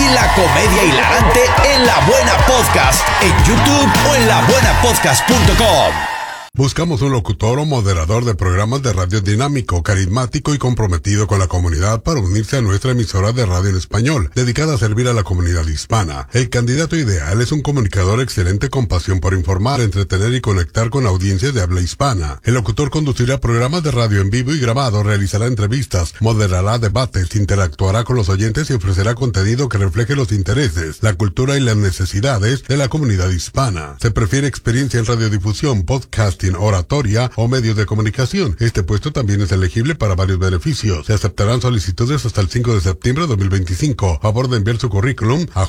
la comedia hilarante en La Buena Podcast, en YouTube o en labuenapodcast.com. Buscamos un locutor o moderador de programas de radio dinámico, carismático y comprometido con la comunidad para unirse a nuestra emisora de radio en español, dedicada a servir a la comunidad hispana. El candidato ideal es un comunicador excelente con pasión por informar, entretener y conectar con audiencias de habla hispana. El locutor conducirá programas de radio en vivo y grabado, realizará entrevistas, moderará debates, interactuará con los oyentes y ofrecerá contenido que refleje los intereses, la cultura y las necesidades de la comunidad hispana. Se prefiere experiencia en radiodifusión, podcasting, oratoria o medios de comunicación. Este puesto también es elegible para varios beneficios. Se aceptarán solicitudes hasta el 5 de septiembre de 2025. Favor de enviar su currículum a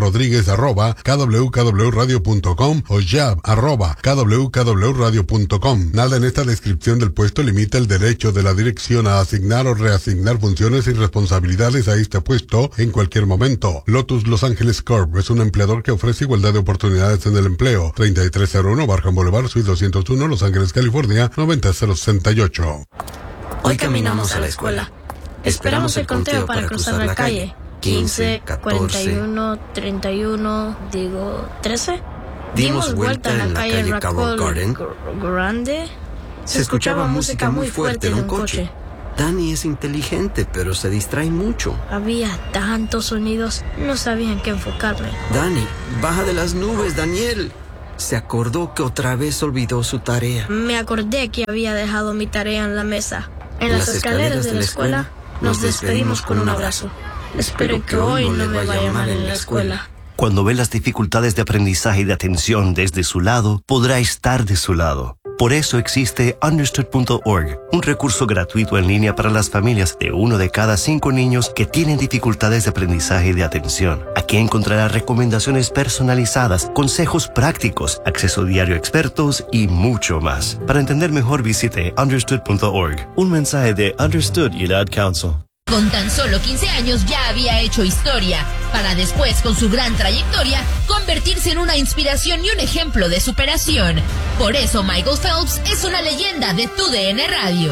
jrodriguez@kwkwradio.com o jab@kwkwradio.com. Nada en esta descripción del puesto limita el derecho de la dirección a asignar o reasignar funciones y responsabilidades a este puesto en cualquier momento. Lotus Los Ángeles Corp es un empleador que ofrece igualdad de oportunidades en el empleo. 3301 Barham Boulevard, Suite 201, Los Ángeles, California, 90068. Hoy caminamos a la escuela. Esperamos el conteo para cruzar la calle. 15, 41, 31, 13. Dimos vuelta en la calle Raccoon Garden. Grande. Se escuchaba música muy fuerte en un coche. Dani es inteligente, pero se distrae mucho. Había tantos sonidos, no sabía en qué enfocarme. Dani, baja de las nubes, Daniel. Se acordó que otra vez olvidó su tarea. Me acordé que había dejado mi tarea en la mesa. En las escaleras de la escuela nos despedimos con un abrazo. Espero que hoy no me vaya mal en la escuela. Cuando ve las dificultades de aprendizaje y de atención desde su lado, podrá estar de su lado. Por eso existe Understood.org, un recurso gratuito en línea para las familias de 1 de cada 5 niños que tienen dificultades de aprendizaje y de atención. Aquí encontrará recomendaciones personalizadas, consejos prácticos, acceso diario a expertos y mucho más. Para entender mejor, visite Understood.org. Un mensaje de Understood y el Ad Council. Con tan solo 15 años ya había hecho historia, para después, con su gran trayectoria, convertirse en una inspiración y un ejemplo de superación. Por eso Michael Phelps es una leyenda de TUDN Radio.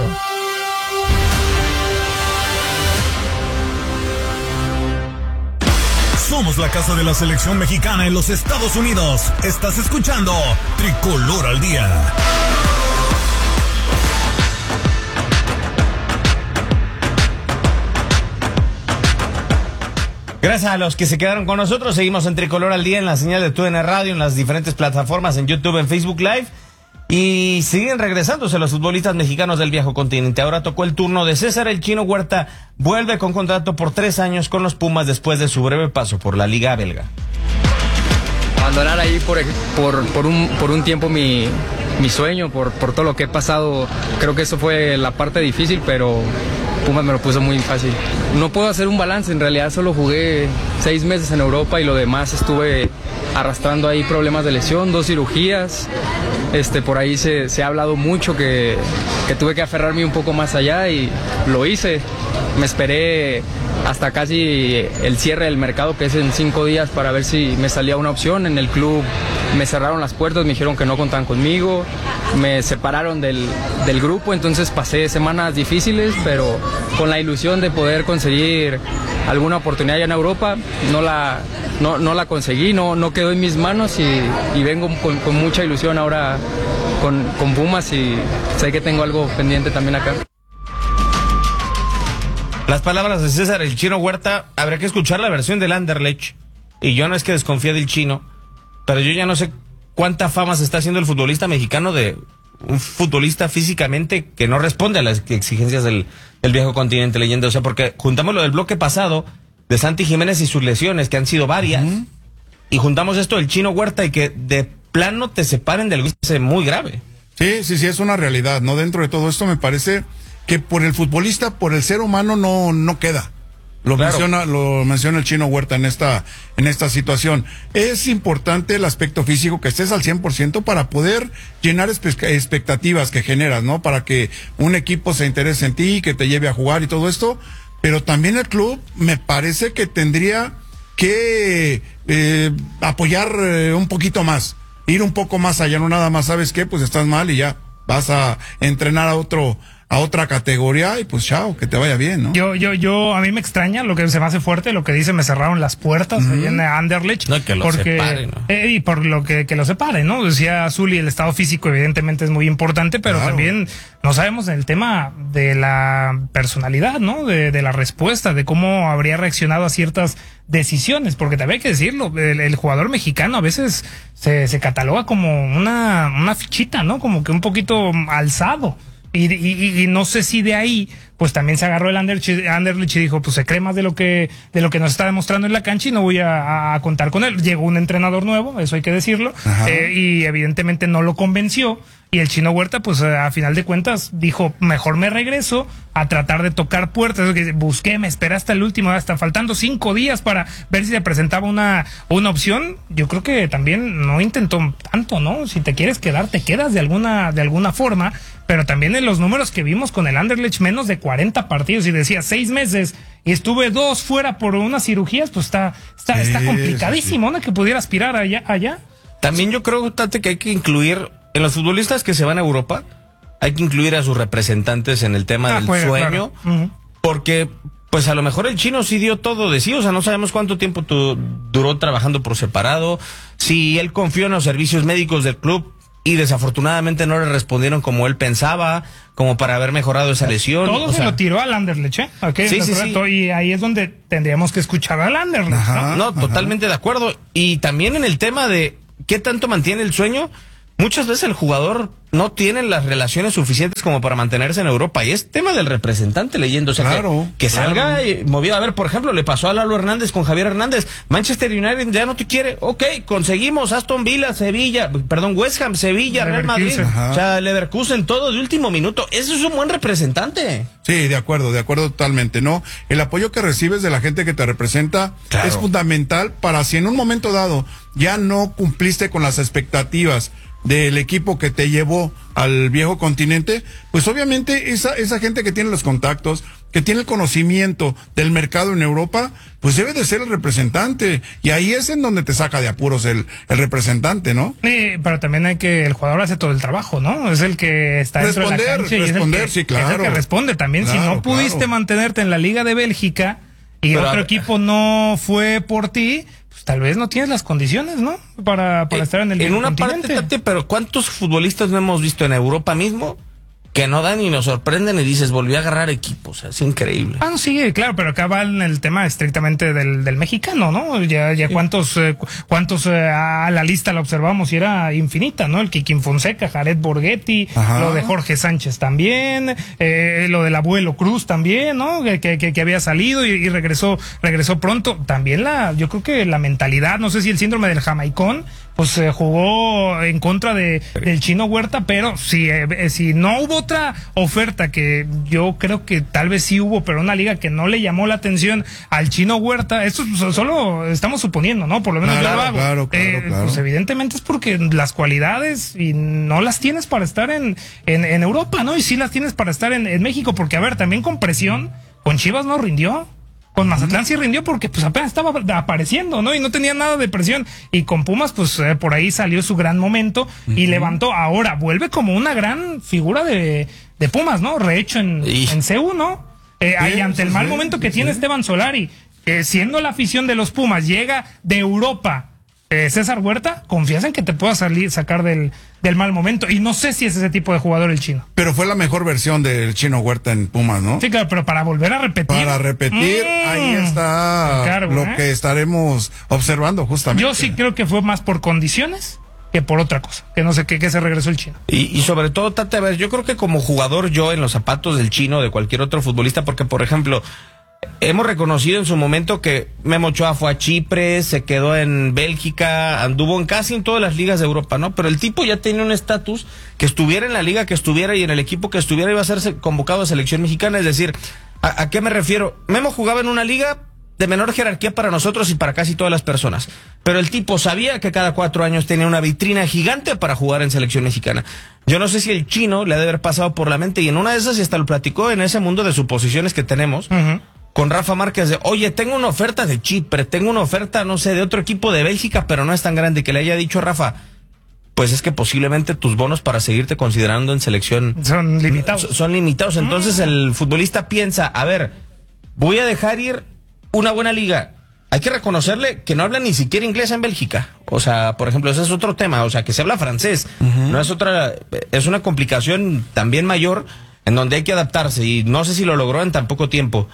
Somos la casa de la selección mexicana en los Estados Unidos. Estás escuchando Tricolor al Día. Gracias a los que se quedaron con nosotros. Seguimos en Tricolor al Día en la señal de TUDN Radio, en las diferentes plataformas, en YouTube, en Facebook Live. Y siguen regresándose los futbolistas mexicanos del viejo continente. Ahora tocó el turno de César El Chino Huerta. Vuelve con contrato por 3 años con los Pumas después de su breve paso por la Liga Belga. Abandonar ahí por un tiempo mi sueño, por todo lo que he pasado. Creo que eso fue la parte difícil, pero Pumas me lo puso muy fácil. No puedo hacer un balance, en realidad solo jugué 6 meses en Europa y lo demás estuve arrastrando ahí problemas de lesión, 2 cirugías. Por ahí se ha hablado mucho que tuve que aferrarme un poco más allá y lo hice. Me esperé hasta casi el cierre del mercado, que es en 5 días, para ver si me salía una opción. En el club me cerraron las puertas, me dijeron que no contaban conmigo, me separaron del grupo, entonces pasé semanas difíciles, pero con la ilusión de poder conseguir alguna oportunidad allá en Europa. No la conseguí, no quedó en mis manos y vengo con mucha ilusión ahora con Pumas y sé que tengo algo pendiente también acá. Las palabras de César El Chino Huerta, habría que escuchar la versión del Anderlecht. Y yo no es que desconfíe del Chino, pero yo ya no sé cuánta fama se está haciendo el futbolista mexicano de un futbolista físicamente que no responde a las exigencias del viejo continente, leyenda. O sea, porque juntamos lo del bloque pasado de Santi Jiménez y sus lesiones, que han sido varias, y juntamos esto del Chino Huerta y que de plano te separen de algo muy grave. Sí, es una realidad, ¿no? Dentro de todo esto me parece que por el futbolista, por el ser humano no queda. Lo menciona el Chino Huerta en esta situación. Es importante el aspecto físico, que estés al 100% para poder llenar expectativas que generas, ¿no? Para que un equipo se interese en ti, que te lleve a jugar y todo esto. Pero también el club me parece que tendría que apoyar un poquito más, ir un poco más allá, no nada más, ¿sabes qué? Pues estás mal y ya vas a entrenar a otro a otra categoría y pues chao, que te vaya bien, ¿no? A mí me extraña lo que se me hace fuerte, lo que dice, me cerraron las puertas ahí en Anderlecht. No, que lo separe, ¿no? Y por lo que lo separe, ¿no? Decía Zuli, el estado físico evidentemente es muy importante, pero también no sabemos el tema de la personalidad, ¿no? De la respuesta, de cómo habría reaccionado a ciertas decisiones, porque también hay que decirlo, el jugador mexicano a veces se cataloga como una fichita, ¿no? Como que un poquito alzado. Y no sé si de ahí, pues también se agarró el Anderlecht y dijo, pues se cree más de lo que nos está demostrando en la cancha y no voy a contar con él. Llegó un entrenador nuevo, eso hay que decirlo, y evidentemente no lo convenció. Y el Chino Huerta, pues a final de cuentas, dijo, mejor me regreso a tratar de tocar puertas. Busqué, me esperé hasta el último, hasta faltando 5 días para ver si se presentaba una opción. Yo creo que también no intentó tanto, ¿no? Si te quieres quedar, te quedas de alguna forma. Pero también en los números que vimos con el Anderlecht, menos de 40 partidos, y decía 6 meses, y estuve 2 fuera por unas cirugías, pues está complicadísimo, ¿no? Que pudiera aspirar allá. También yo creo, Tate, que hay que incluir, en los futbolistas que se van a Europa, hay que incluir a sus representantes en el tema del sueño, claro. Porque pues a lo mejor el chino sí dio todo de sí, o sea, no sabemos cuánto tiempo duró trabajando por separado, si él confió en los servicios médicos del club y desafortunadamente no le respondieron como él pensaba, como para haber mejorado esa lesión. Todo se lo tiró al Anderlecht, ¿eh? Okay, sí. Y ahí es donde tendríamos que escuchar al Anderlecht, ¿no? No, totalmente de acuerdo. Y también en el tema de qué tanto mantiene el sueño, muchas veces el jugador no tiene las relaciones suficientes como para mantenerse en Europa, y es tema del representante leyendo, o sea, claro, que salga movido. A ver, por ejemplo, le pasó a Lalo Hernández con Javier Hernández, Manchester United ya no te quiere, ok, conseguimos Aston Villa, West Ham, Sevilla, Real Madrid, o sea, Leverkusen, todo de último minuto. Eso es un buen representante. Sí, de acuerdo totalmente, ¿no? El apoyo que recibes de la gente que te representa es fundamental para si en un momento dado ya no cumpliste con las expectativas del equipo que te llevó al viejo continente, pues obviamente esa gente que tiene los contactos, que tiene el conocimiento del mercado en Europa, pues debe de ser el representante, y ahí es en donde te saca de apuros el representante, ¿no? Pero también el jugador hace todo el trabajo, ¿no? Es el que está dentro de la cancha, sí, claro. Es el que responde también. Claro, si no pudiste mantenerte en la Liga de Bélgica y otro equipo no fue por ti, pues tal vez no tienes las condiciones, ¿no? Para estar en el continente. Parte, Tate, pero ¿cuántos futbolistas no hemos visto en Europa mismo que no dan y nos sorprenden y dices, volvió a agarrar equipos? O sea, es increíble. Sí, claro, pero acá va en el tema estrictamente del mexicano, ¿no? Ya sí. cuántos a la lista la observamos y era infinita, ¿no? El Kikín Fonseca, Jared Borghetti, lo de Jorge Sánchez también, lo del Abuelo Cruz también, ¿no? Que había salido y regresó pronto. También yo creo que la mentalidad, no sé si el síndrome del jamaicón, pues jugó en contra del Chino Huerta, pero si no hubo otra oferta, que yo creo que tal vez sí hubo, pero una liga que no le llamó la atención al Chino Huerta, esto solo estamos suponiendo, ¿no? Por lo menos yo lo hago. Claro. Pues evidentemente es porque las cualidades y no las tienes para estar en Europa, ¿no? Y sí las tienes para estar en México, porque a ver, también con presión, con Chivas no rindió. Con Mazatlán sí rindió porque pues apenas estaba apareciendo, ¿no? Y no tenía nada de presión. Y con Pumas, pues por ahí salió su gran momento y levantó. Ahora vuelve como una gran figura de Pumas, ¿no? Rehecho en CU, ¿no? Y ante el mal momento que tiene Esteban Solari, siendo la afición de los Pumas, llega de Europa César Huerta, confías en que te pueda sacar del mal momento. Y no sé si es ese tipo de jugador el chino. Pero fue la mejor versión del Chino Huerta en Pumas, ¿no? Sí, claro, pero para volver a repetir. Ahí está lo que estaremos observando justamente. Yo sí creo que fue más por condiciones que por otra cosa, que no sé qué se regresó el chino. Y sobre todo, Tate, a ver, yo creo que como jugador, yo en los zapatos del chino, de cualquier otro futbolista, porque por ejemplo, hemos reconocido en su momento que Memo Ochoa fue a Chipre, se quedó en Bélgica, anduvo casi en todas las ligas de Europa, ¿no? Pero el tipo ya tenía un estatus, que estuviera en la liga que estuviera y en el equipo que estuviera iba a ser convocado a selección mexicana. Es decir, ¿a qué me refiero? Memo jugaba en una liga de menor jerarquía para nosotros y para casi todas las personas, pero el tipo sabía que cada 4 años tenía una vitrina gigante para jugar en selección mexicana. Yo no sé si el chino le ha de haber pasado por la mente, y en una de esas, y hasta lo platicó en ese mundo de suposiciones que tenemos, con Rafa Márquez, de, oye, tengo una oferta de Chipre, tengo una oferta, no sé, de otro equipo de Bélgica, pero no es tan grande, que le haya dicho a Rafa, pues es que posiblemente tus bonos para seguirte considerando en selección son limitados. Son limitados. Entonces el futbolista piensa, a ver, voy a dejar ir una buena liga. Hay que reconocerle que no habla ni siquiera inglés en Bélgica. O sea, por ejemplo, ese es otro tema. O sea, que se habla francés. No es otra, es una complicación también mayor en donde hay que adaptarse. Y no sé si lo logró en tan poco tiempo.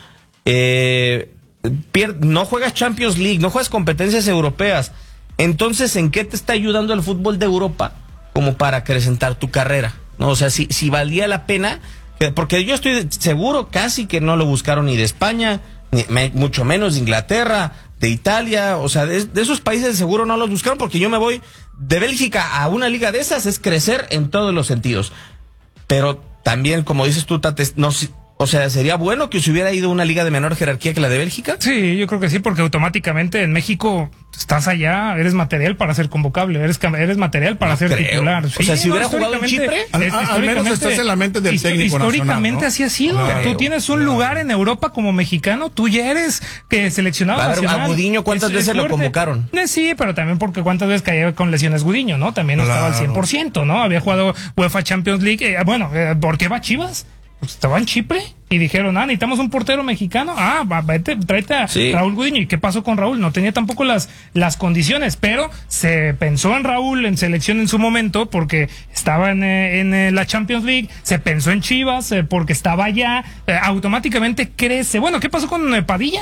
No juegas Champions League, no juegas competencias europeas. Entonces, ¿en qué te está ayudando el fútbol de Europa como para acrecentar tu carrera? ¿No? O sea, si valía la pena, porque yo estoy seguro casi que no lo buscaron ni de España, ni mucho menos de Inglaterra, de Italia, o sea, de esos países seguro no los buscaron, porque yo me voy de Bélgica a una liga de esas, es crecer en todos los sentidos. Pero también, como dices tú, Tate, no, o sea, ¿sería bueno que se hubiera ido a una liga de menor jerarquía que la de Bélgica? Sí, yo creo que sí, porque automáticamente en México estás allá, eres material para ser convocable, eres material para ser titular. Sí, o sea, si hubiera jugado en Chipre, al menos estás en la mente del técnico históricamente nacional, ¿no? Así ha sido. Claro, tú tienes un lugar en Europa como mexicano, tú ya eres seleccionado nacional. A Gudiño, ¿cuántas veces lo convocaron? Sí, pero también porque cuántas veces caía con lesiones Gudiño, ¿no? También no estaba al 100%, ¿no? Había jugado UEFA Champions League. ¿Por qué va Chivas? Pues estaba en Chipre y dijeron, necesitamos un portero mexicano. Vete, tráete a Raúl Gudiño. ¿Y qué pasó con Raúl? No tenía tampoco las condiciones, pero se pensó en Raúl en selección en su momento porque estaba en la Champions League, se pensó en Chivas porque estaba allá, automáticamente crece. Bueno, ¿qué pasó con Padilla?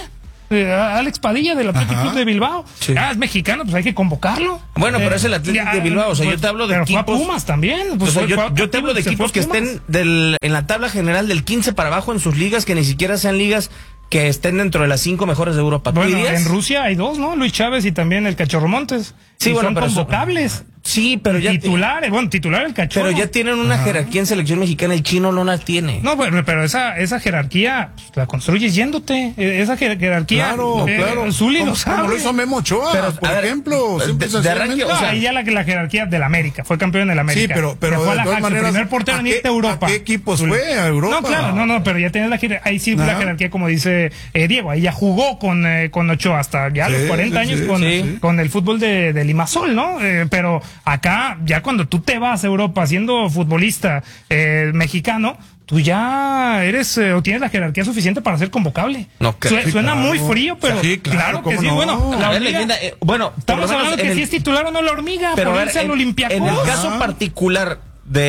Alex Padilla del Atlético Club de Bilbao. Sí. Es mexicano, pues hay que convocarlo. Bueno, pero es el Atlético de Bilbao. O sea, yo te hablo de pero equipos. Fue a Pumas también. Pues o sea, yo te hablo de equipos que estén en la tabla general del 15 para abajo en sus ligas, que ni siquiera sean ligas que estén dentro de las 5 mejores de Europa. Bueno, en Rusia hay 2, ¿no? Luis Chávez y también el Cachorro Montes. Sí, bueno, son pero convocables. Sí, pero ya titular el Cachorro. Pero ya tienen una jerarquía en selección mexicana, el Chino no la tiene. No, pero esa jerarquía la construyes yéndote. Esa jerarquía. Claro. Zuli lo sabe. Como lo hizo Memo Ochoa, por ejemplo. De arranque, o sea, ahí ya la jerarquía del América, fue campeón del América. Sí, pero fue de todas maneras, el primer portero en irte a Europa. ¿A qué equipos fue? ¿A Europa? No, claro, pero ya tienes ahí sí la jerarquía, como dice Diego, ahí ya jugó con Ochoa hasta ya los 40 años con el fútbol de Limasol, ¿no? Pero acá, ya cuando tú te vas a Europa siendo futbolista mexicano, tú ya eres o tienes la jerarquía suficiente para ser convocable. Suena muy frío, pero claro que sí. No. Bueno, la hormiga, estamos hablando que si es titular o no la hormiga, pero ponerse al Olympiacos. En el caso particular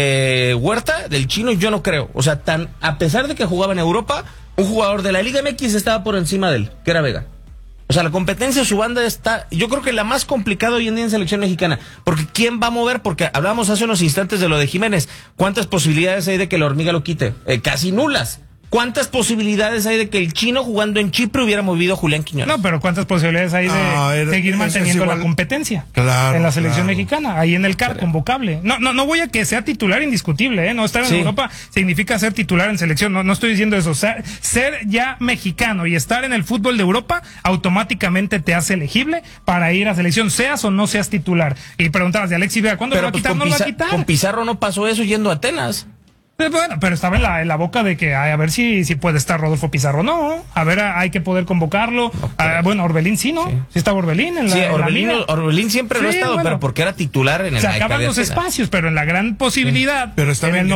de Huerta, del Chino, yo no creo. O sea, a pesar de que jugaba en Europa, un jugador de la Liga MX estaba por encima de él, que era Vega. O sea, la competencia, su banda está, yo creo que la más complicada hoy en día en selección mexicana. Porque ¿quién va a mover? Porque hablábamos hace unos instantes de lo de Jiménez. ¿Cuántas posibilidades hay de que la hormiga lo quite? Casi nulas. ¿Cuántas posibilidades hay de que el Chino jugando en Chipre hubiera movido a Julián Quiñones? No, pero ¿cuántas posibilidades hay de seguir manteniendo la competencia en la selección mexicana? Ahí en el CAR, convocable. No voy a que sea titular indiscutible, No estar en Europa significa ser titular en selección. No estoy diciendo eso. O sea, ser ya mexicano y estar en el fútbol de Europa automáticamente te hace elegible para ir a selección, seas o no seas titular. Y preguntabas de Alexis Vega, ¿cuándo lo va a quitar? No lo va a quitar. Con Pizarro no pasó eso yendo a Atenas. Bueno, pero estaba en la boca de que a ver si puede estar Rodolfo Pizarro. No, a ver, hay que poder convocarlo. Bueno, Orbelín sí, ¿no? Sí estaba Orbelín en la Orbelín siempre lo ha estado, pero porque era titular en el se acaban los espacios, pero en la gran posibilidad, pero en el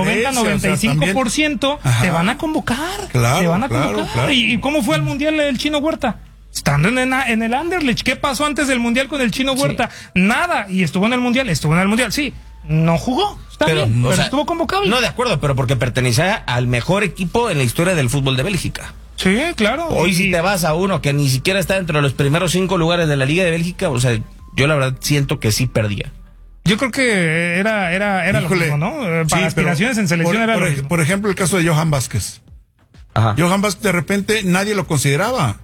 90-95% te van a convocar. Claro, te van a convocar. Claro. ¿Y cómo fue el Mundial el Chino Huerta? Estando en el Anderlecht. ¿Qué pasó antes del Mundial con el Chino Huerta? Nada. Y estuvo en el Mundial, sí. No jugó, pero estuvo convocable. No, de acuerdo, pero porque pertenecía al mejor equipo en la historia del fútbol de Bélgica. Sí, claro. Hoy si te vas a uno que ni siquiera está dentro de los primeros 5 lugares de la Liga de Bélgica, o sea, yo la verdad siento que sí perdía. Yo creo que era lo mismo, ¿no? Para aspiraciones en selección era lo mismo. Por ejemplo, el caso de Johan Vázquez. Johan Vázquez de repente nadie lo consideraba.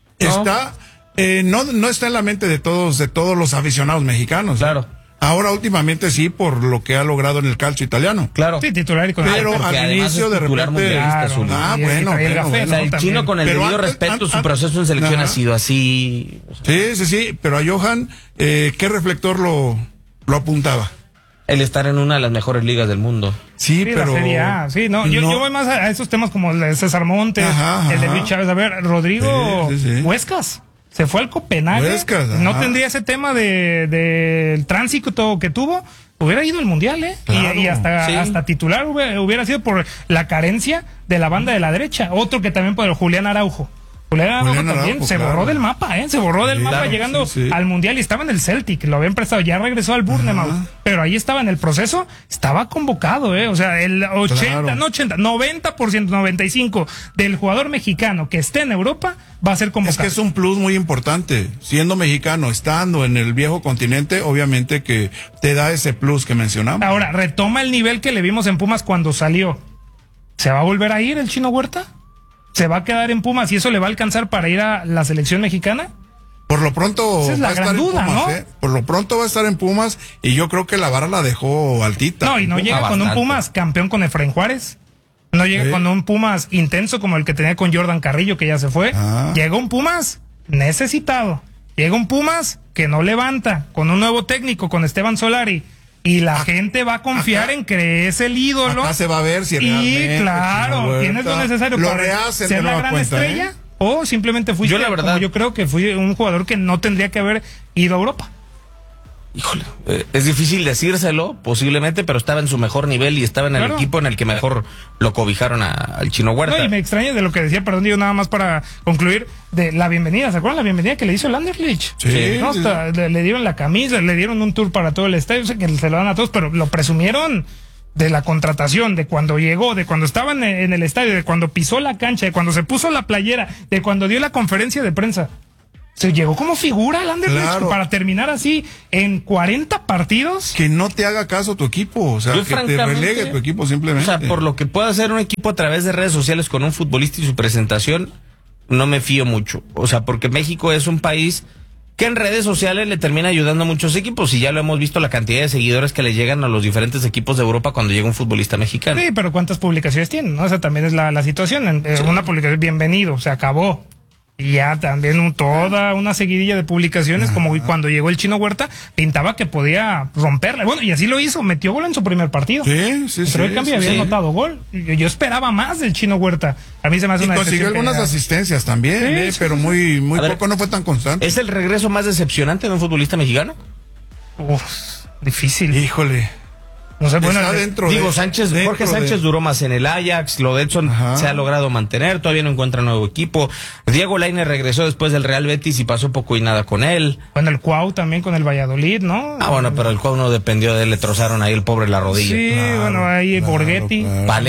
No está en la mente de todos los aficionados mexicanos. Claro. Ahora últimamente sí, por lo que ha logrado en el calcio italiano. Claro. Sí, titular y con pero al inicio de repente. Bueno. El Chino, con el debido respeto, su proceso en selección ha sido así. Sí, pero a Johan, ¿qué reflector lo apuntaba? El estar en una de las mejores ligas del mundo. Sí, pero. La Serie A. Sí, yo voy más a esos temas como el de César Montes, el de Luis Chávez. A ver, Rodrigo Huescas. se fue al Copenhague, Huescas, no tendría ese tema del tránsito que tuvo, hubiera ido al Mundial, Claro, y hasta titular hubiera sido por la carencia de la banda de la derecha. Otro que también por Julián Araujo. Julián Araujo también se borró del mapa, se borró del mapa llegando al Mundial y estaba en el Celtic, lo habían prestado, ya regresó al Bournemouth, pero ahí estaba en el proceso, estaba convocado, o sea, el 90%, 95% del jugador mexicano que esté en Europa va a ser convocado. Es que es un plus muy importante, siendo mexicano, estando en el viejo continente, obviamente que te da ese plus que mencionamos. Ahora, retoma el nivel que le vimos en Pumas cuando salió. ¿Se va a volver a ir el Chino Huerta? ¿Se va a quedar en Pumas y eso le va a alcanzar para ir a la selección mexicana? Por lo pronto esa es la va a gran estar duda, en Pumas, ¿no? Por lo pronto va a estar en Pumas y yo creo que la vara la dejó altita. No, y no llega con un Pumas campeón con Efraín Juárez. No llega con un Pumas intenso como el que tenía con Jordan Carrillo, que ya se fue. Llega un Pumas necesitado. Llega un Pumas que no levanta, con un nuevo técnico, con Esteban Solari. Y la gente va a confiar en que es el ídolo. Acá se va a ver si realmente. Y claro, tienes lo necesario para ser la gran estrella. O simplemente fuiste, la verdad, yo creo que fui un jugador que no tendría que haber ido a Europa. Híjole, es difícil decírselo, posiblemente, pero estaba en su mejor nivel y estaba en el equipo en el que mejor lo cobijaron al Chino Huerta. No, y me extraña de lo que decía, perdón, digo nada más para concluir, de la bienvenida. ¿Se acuerdan la bienvenida que le hizo el Anderlecht? Sí. ¿No? Le dieron la camisa, le dieron un tour para todo el estadio, sé que se lo dan a todos, pero lo presumieron de la contratación, de cuando llegó, de cuando estaba en el estadio, de cuando pisó la cancha, de cuando se puso la playera, de cuando dio la conferencia de prensa. Se llegó como figura al Anderlecht para terminar así en 40 partidos. Que no te haga caso tu equipo, o sea, que te relegue tu equipo simplemente. O sea, por lo que pueda hacer un equipo a través de redes sociales con un futbolista y su presentación, no me fío mucho. O sea, porque México es un país que en redes sociales le termina ayudando a muchos equipos y ya lo hemos visto la cantidad de seguidores que le llegan a los diferentes equipos de Europa cuando llega un futbolista mexicano. Sí, pero ¿cuántas publicaciones tienen? ¿No? Esa también es la situación. Una publicación, bienvenido, se acabó. Y ya también toda una seguidilla de publicaciones, como cuando llegó el Chino Huerta, pintaba que podía romperla. Bueno, y así lo hizo, metió gol en su primer partido. Sí. Pero el cambio había anotado gol. Yo esperaba más del Chino Huerta. A mí se me hace una consiguió algunas asistencias también, pero muy poco, no fue tan constante. ¿Es el regreso más decepcionante de un futbolista mexicano? Difícil. Híjole. No sé, bueno, Jorge Sánchez duró más en el Ajax, lo de Edson se ha logrado mantener, todavía no encuentra nuevo equipo. Diego Lainez regresó después del Real Betis y pasó poco y nada con él. Bueno, el Cuau también con el Valladolid, ¿no? Bueno, pero el Cuau no dependió de él, le trozaron ahí el pobre la rodilla. Sí, bueno, ahí Borghetti.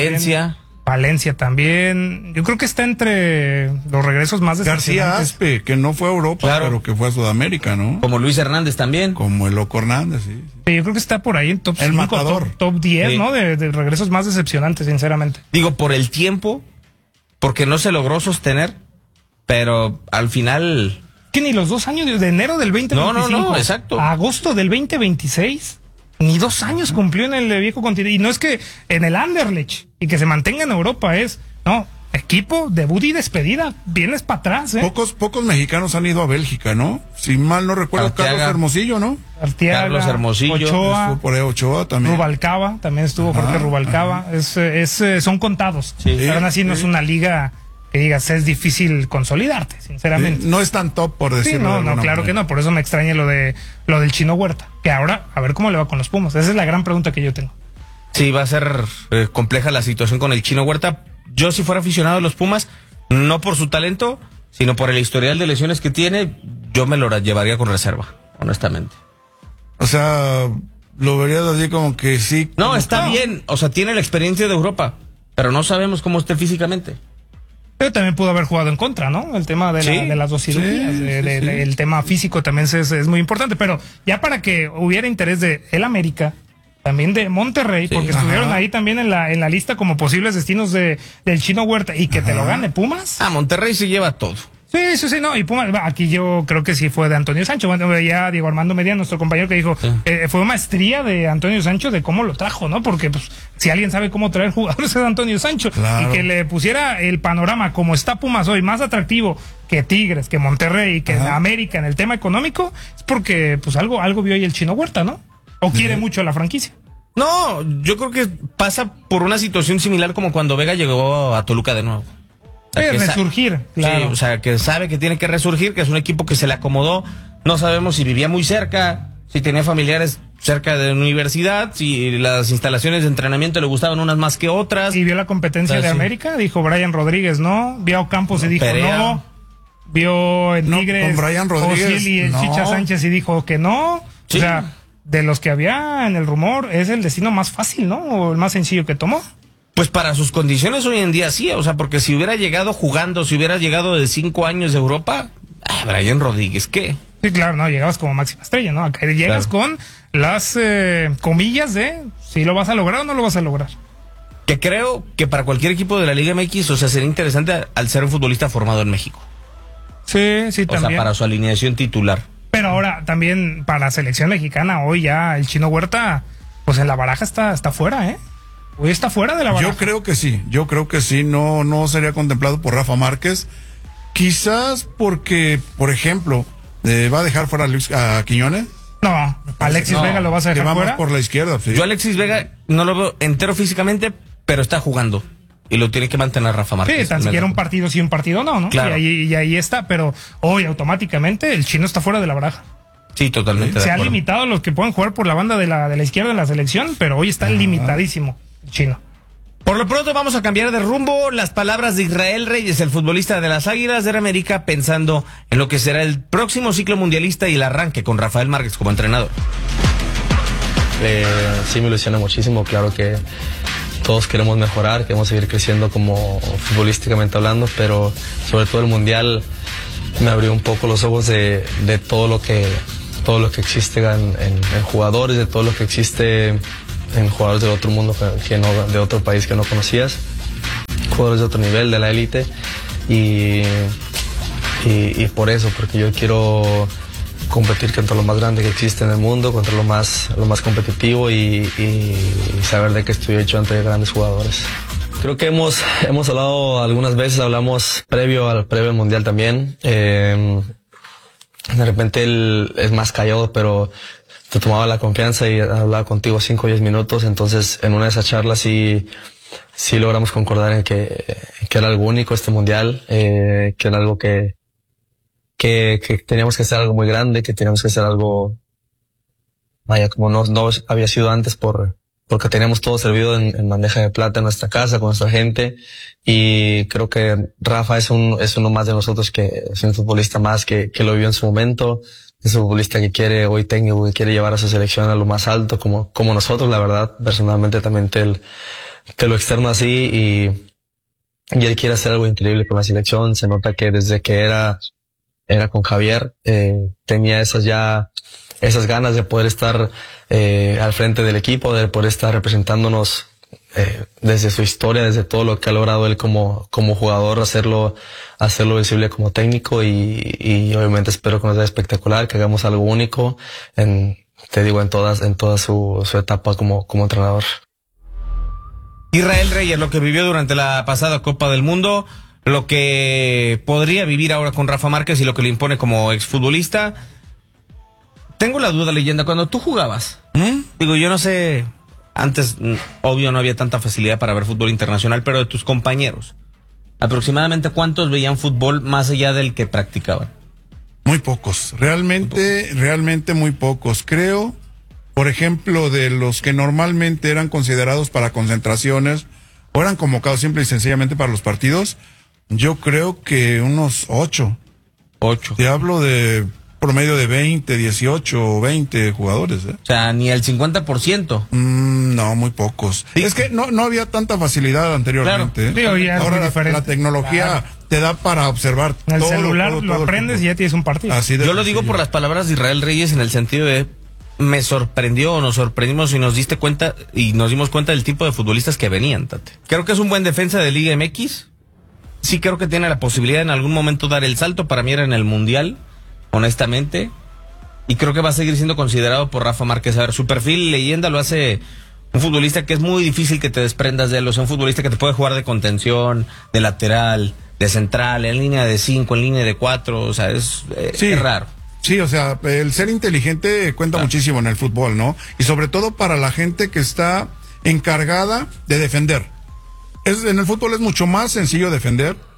Valencia también. Yo creo que está entre los regresos más decepcionantes. García Aspe, que no fue a Europa, pero que fue a Sudamérica, ¿no? Como Luis Hernández también. Como el Loco Hernández, sí. Yo creo que está por ahí en top 5, top 10, ¿no? De regresos más decepcionantes, sinceramente. Digo, por el tiempo, porque no se logró sostener, pero al final... Que ni los 2 años, de enero del 2025 no, exacto. a agosto del 2026... Ni 2 años cumplió en el viejo continente. Y no es que en el Anderlecht y que se mantenga en Europa, equipo, debut y despedida. Vienes para atrás, Pocos mexicanos han ido a Bélgica, ¿no? Si mal no recuerdo, Arteaga, Carlos Hermosillo, ¿no? Carlos Hermosillo. Ochoa. Estuvo por ahí Ochoa también. Rubalcaba, también estuvo Jorge Rubalcaba. Son contados. Sí. Pero aún así no es una liga que digas, es difícil consolidarte, sinceramente. No es tan top, por decirlo. Sí, no, claro que no. Por eso me extraña lo del Chino Huerta. Que ahora, a ver cómo le va con los Pumas. Esa es la gran pregunta que yo tengo. Sí, va a ser compleja la situación con el Chino Huerta. Yo, si fuera aficionado a los Pumas, no por su talento, sino por el historial de lesiones que tiene, yo me lo llevaría con reserva, honestamente. O sea, lo verías así como que sí. No, está bien. O sea, tiene la experiencia de Europa, pero no sabemos cómo esté físicamente. Pero también pudo haber jugado en contra, ¿no? El tema de las 2 cirugías, el tema físico también es muy importante. Pero ya para que hubiera interés de el América, también de Monterrey, porque estuvieron ahí también en la lista como posibles destinos del Chino Huerta, y que te lo gane Pumas. Monterrey se lleva todo. Sí, no, y Pumas, aquí yo creo que sí fue de Antonio Sancho. Bueno, ya Diego Armando Medina, nuestro compañero, que dijo, fue maestría de Antonio Sancho de cómo lo trajo, ¿no? Porque pues si alguien sabe cómo traer jugadores es Antonio Sancho. Claro. Y que le pusiera el panorama como está Pumas hoy, más atractivo que Tigres, que Monterrey, que América en el tema económico, es porque pues algo vio ahí el Chino Huerta, ¿no? O quiere mucho a la franquicia. No, yo creo que pasa por una situación similar como cuando Vega llegó a Toluca de nuevo. Resurgir, claro. Sí, o sea, que sabe que tiene que resurgir, que es un equipo que se le acomodó. No sabemos si vivía muy cerca, si tenía familiares cerca de la universidad, si las instalaciones de entrenamiento le gustaban unas más que otras. Y vio la competencia de América, dijo Brian Rodríguez, ¿no? Vio a Ocampos y dijo Perea. no. Vio en Tigres con Brian Rodríguez, Ozil y el Chicha Sánchez y dijo que no. Sí. O sea, de los que había en el rumor, es el destino más fácil, ¿no? O el más sencillo que tomó. Pues para sus condiciones hoy en día sí, o sea, porque si hubiera llegado jugando, si hubiera llegado de 5 años de Europa, Brian Rodríguez, ¿qué? Sí, claro, no, llegabas como máxima estrella, ¿no? Acá llegas con las comillas de si lo vas a lograr o no lo vas a lograr. Que creo que para cualquier equipo de la Liga MX, o sea, sería interesante al ser un futbolista formado en México. Sí, sí, también. O sea, para su alineación titular. Pero ahora también para la selección mexicana, hoy ya el Chino Huerta, pues en la baraja está fuera, ¿eh? Hoy está fuera de la baraja. Yo creo que sí, no sería contemplado por Rafa Márquez. Quizás porque, por ejemplo, ¿va a dejar fuera a Quiñones? No, Alexis Vega lo vas a dejar fuera. Por la izquierda, sí. Yo Alexis Vega no lo veo entero físicamente, pero está jugando. Y lo tiene que mantener Rafa Márquez. Sí, tan siquiera un partido sí, un partido no, Claro. Y ahí está, pero hoy automáticamente el Chino está fuera de la baraja. Sí, totalmente. Se ha limitado a los que pueden jugar por la banda de la izquierda en la selección, pero hoy está limitadísimo el Chino. Por lo pronto vamos a cambiar de rumbo. Las palabras de Israel Reyes, el futbolista de las Águilas del América, pensando en lo que será el próximo ciclo mundialista y el arranque con Rafael Márquez como entrenador. Sí, me ilusiona muchísimo. Claro que todos queremos mejorar, queremos seguir creciendo como futbolísticamente hablando, pero sobre todo el mundial me abrió un poco los ojos de todo lo que existe en jugadores, de todo lo que existe en jugadores del otro mundo, de otro país que no conocías, jugadores de otro nivel, de la élite, y por eso, porque yo quiero competir contra lo más grande que existe en el mundo, contra lo más competitivo y saber de qué estoy hecho ante grandes jugadores. Creo que hemos hablado algunas veces, hablamos previo al mundial también. De repente él es más callado, pero te tomaba la confianza y hablaba contigo 5 o 10 minutos. Entonces, en una de esas charlas sí logramos concordar en que era algo único este mundial, que era algo que teníamos que hacer algo muy grande, que teníamos que hacer algo, como no había sido antes porque teníamos todo servido en bandeja de plata en nuestra casa, con nuestra gente, y creo que Rafa es uno más de nosotros, que es un futbolista más que lo vivió en su momento, es un futbolista que quiere llevar a su selección a lo más alto, como nosotros, la verdad. Personalmente también te lo externo así, y él quiere hacer algo increíble con la selección. Se nota que desde que era con Javier, tenía esas ganas de poder estar al frente del equipo, de poder estar representándonos desde su historia, desde todo lo que ha logrado él como jugador, hacerlo visible como técnico, y obviamente espero que nos sea espectacular, que hagamos algo único en toda su etapa como entrenador. Israel Reyes, lo que vivió durante la pasada Copa del Mundo, lo que podría vivir ahora con Rafa Márquez y lo que le impone como exfutbolista. Tengo la duda, Leyenda, cuando tú jugabas, digo, yo no sé, antes, obvio, no había tanta facilidad para ver fútbol internacional, pero de tus compañeros, ¿aproximadamente cuántos veían fútbol más allá del que practicaban? Muy pocos, realmente muy pocos. Creo, por ejemplo, de los que normalmente eran considerados para concentraciones o eran convocados simple y sencillamente para los partidos, yo creo que unos 8. Te hablo de promedio de 20, 18 o 20 jugadores. O sea, ni el 50%. No, muy pocos. Sí. Es que no había tanta facilidad anteriormente. Claro. Sí, ahora la tecnología te da para observar en el todo, celular todo, lo aprendes y ya tienes un partido. Yo lo digo por las palabras de Israel Reyes, en el sentido de me sorprendió, o nos sorprendimos y nos dimos cuenta del tipo de futbolistas que venían, Tate. Creo que es un buen defensa de Liga MX. Sí, creo que tiene la posibilidad en algún momento dar el salto. Para mí era en el Mundial, honestamente, y creo que va a seguir siendo considerado por Rafa Márquez. A ver, su perfil Leyenda lo hace un futbolista que es muy difícil que te desprendas de él. O sea, un futbolista que te puede jugar de contención, de lateral, de central, en línea de 5, en línea de 4. O sea, es raro. Sí, o sea, el ser inteligente cuenta muchísimo en el fútbol, ¿no? Y sobre todo para la gente que está encargada de defender. En el fútbol es mucho más sencillo defender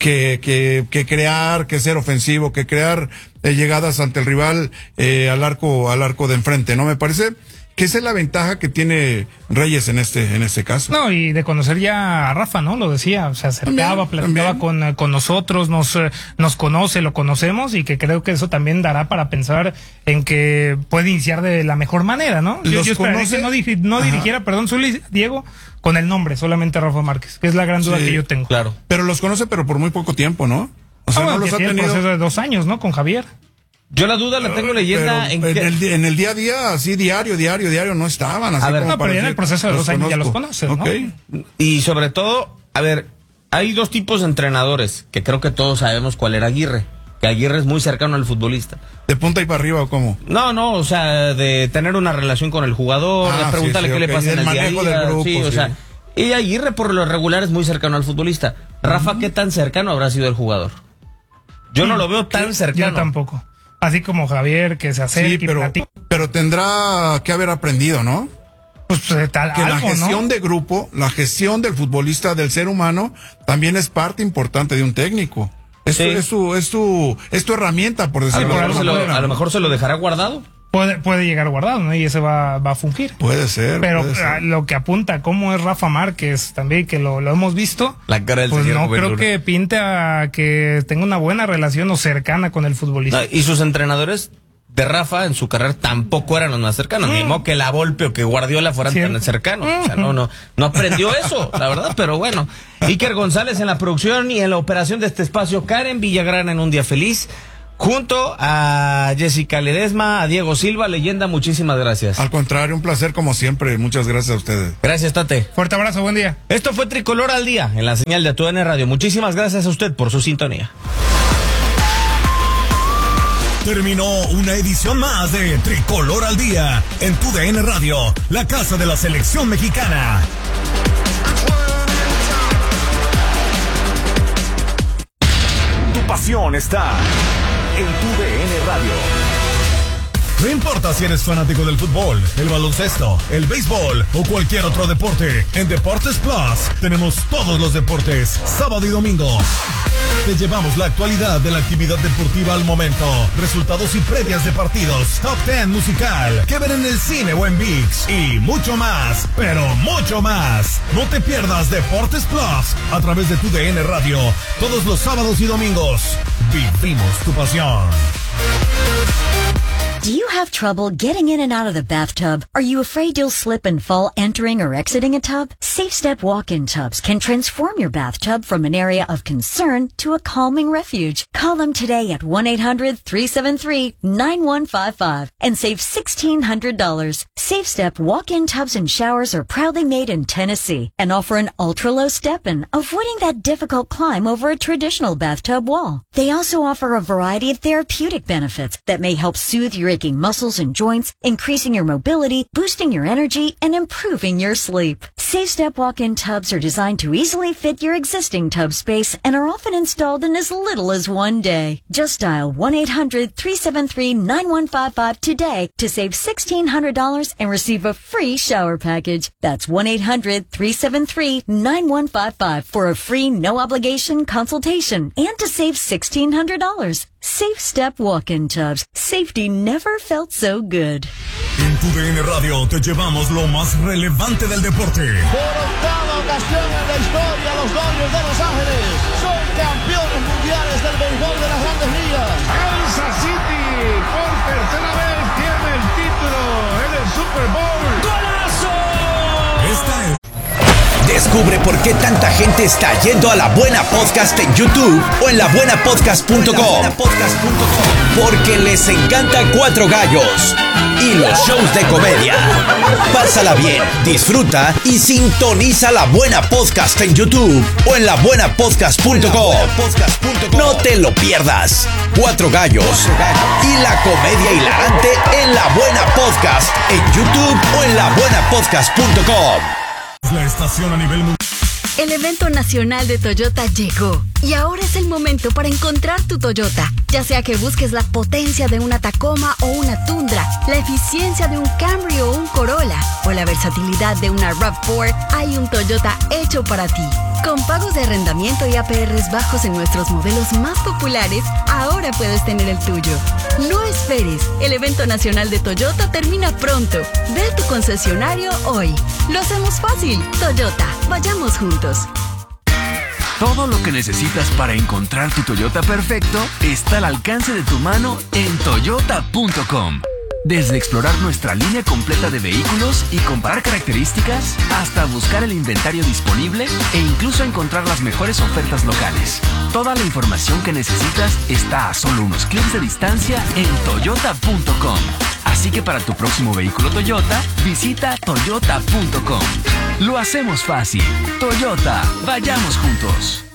que crear, que ser ofensivo, que crear llegadas ante el rival al arco de enfrente, ¿no? Me parece que esa es la ventaja que tiene Reyes en este caso. No, y de conocer ya a Rafa, ¿no? Lo decía, se acercaba, platicaba con nosotros, nos conoce, lo conocemos, y que creo que eso también dará para pensar en que puede iniciar de la mejor manera, ¿no? Yo esperaría que no dirigiera, Zuli, Diego, con el nombre, solamente Rafa Márquez, que es la gran duda que yo tengo. Claro. Pero los conoce, pero por muy poco tiempo, ¿no? O sea, no los ha tenido. El proceso de 2 años, ¿no? Con Javier. Yo la duda la tengo leyenda en el día a día, así diario, no estaban. Así pero ya en el proceso de 2 años ya los conoces, ¿no? Okay. Y sobre todo, hay 2 tipos de entrenadores, que creo que todos sabemos cuál era Aguirre. Que Aguirre es muy cercano al futbolista. ¿De punta y para arriba o cómo? No, o sea, de tener una relación con el jugador, de preguntarle qué le pasa en el día a día. Del grupo, o sea, y Aguirre por lo regular es muy cercano al futbolista. Rafa, ¿qué tan cercano habrá sido el jugador? Yo no lo veo tan cercano. Yo tampoco. Así como Javier, que se acerca y platica. Pero tendrá que haber aprendido, ¿no? Pues la gestión de grupo, la gestión del futbolista, del ser humano, también es parte importante de un técnico. Es tu herramienta, por decirlo. A lo mejor se lo dejará guardado. Puede llegar guardado, ¿no? Y ese va a fungir. Puede ser. Pero lo que apunta cómo es Rafa Márquez también, que lo hemos visto, la cara del pues señor no Juventud. creo que pinta a que tenga una buena relación o cercana con el futbolista. Y sus entrenadores de Rafa en su carrera tampoco eran los más cercanos. Ni modo que la Volpe o que Guardiola fueran tan cercanos. O sea, no aprendió eso, la verdad, pero bueno. Iker González en la producción y en la operación de este espacio, Karen Villagrana en Un Día Feliz. Junto a Jessica Ledesma, a Diego Silva, leyenda, muchísimas gracias. Al contrario, un placer como siempre, muchas gracias a ustedes. Gracias, Tate. Fuerte abrazo, buen día. Esto fue Tricolor al Día, en la señal de TUDN Radio. Muchísimas gracias a usted por su sintonía. Terminó una edición más de Tricolor al Día, en TUDN Radio, la casa de la selección mexicana. Tu pasión está en TUDN Radio. No importa si eres fanático del fútbol, el baloncesto, el béisbol o cualquier otro deporte, en Deportes Plus tenemos todos los deportes, sábado y domingo. Te llevamos la actualidad de la actividad deportiva al momento, resultados y previas de partidos, top 10 musical, que ver en el cine o en ViX y mucho más, pero mucho más. No te pierdas Deportes Plus a través de TUDN Radio, todos los sábados y domingos. Vivimos tu pasión. Do you have trouble getting in and out of the bathtub? Are you afraid you'll slip and fall entering or exiting a tub? SafeStep walk-in tubs can transform your bathtub from an area of concern to a calming refuge. Call them today at 1-800-373-9155 and save $1,600. SafeStep walk-in tubs and showers are proudly made in Tennessee and offer an ultra-low step-in, avoiding that difficult climb over a traditional bathtub wall. They also offer a variety of therapeutic benefits that may help soothe your aching muscles and joints, increasing your mobility, boosting your energy, and improving your sleep. SafeStep walk-in tubs are designed to easily fit your existing tub space and are often installed in as little as 1 day. Just dial 1-800-373-9155 today to save $1,600 and receive a free shower package. That's 1-800-373-9155 for a free no-obligation consultation and to save $1,600. SafeStep walk-in tubs. Safety never felt so good. En TUDN Radio te llevamos lo más relevante del deporte. Por octava ocasión en la historia, los Dodgers de Los Ángeles son campeones mundiales del béisbol de las Grandes Ligas. Kansas City por tercera vez tiene el título en el Super Bowl. ¡Golazo! Esta es... Descubre por qué tanta gente está yendo a La Buena Podcast en YouTube o en labuenapodcast.com. Porque les encanta Cuatro Gallos y los shows de comedia. Pásala bien, disfruta y sintoniza La Buena Podcast en YouTube o en labuenapodcast.com. No te lo pierdas. Cuatro Gallos y la comedia hilarante en La Buena Podcast en YouTube o en labuenapodcast.com. La estación a nivel mundial. El evento nacional de Toyota llegó y ahora es el momento para encontrar tu Toyota. Ya sea que busques la potencia de una Tacoma o una Tundra, la eficiencia de un Camry o un Corolla o la versatilidad de una RAV4, hay un Toyota hecho para ti. Con pagos de arrendamiento y APRs bajos en nuestros modelos más populares, ahora puedes tener el tuyo. No esperes, el evento nacional de Toyota termina pronto. Ve a tu concesionario hoy. Lo hacemos fácil. Toyota, vayamos juntos. Todo lo que necesitas para encontrar tu Toyota perfecto está al alcance de tu mano en toyota.com. Desde explorar nuestra línea completa de vehículos y comparar características, hasta buscar el inventario disponible e incluso encontrar las mejores ofertas locales. Toda la información que necesitas está a solo unos clics de distancia en toyota.com. Así que para tu próximo vehículo Toyota, visita toyota.com. Lo hacemos fácil. Toyota, vayamos juntos.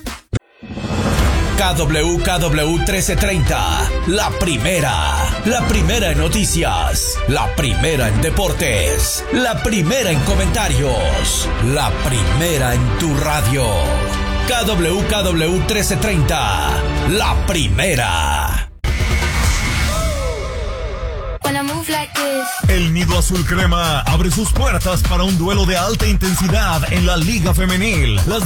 KWKW 1330, la primera en noticias, la primera en deportes, la primera en comentarios, la primera en tu radio. KWKW 1330, la primera. El Nido Azul Crema abre sus puertas para un duelo de alta intensidad en la Liga Femenil. Las